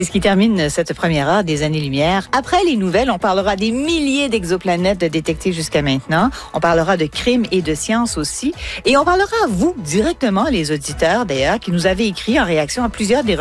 C'est ce qui termine cette première heure des années-lumière. Après les nouvelles, on parlera des milliers d'exoplanètes détectées jusqu'à maintenant. On parlera de crimes et de sciences aussi. Et on parlera à vous, directement, les auditeurs d'ailleurs, qui nous avez écrit en réaction à plusieurs des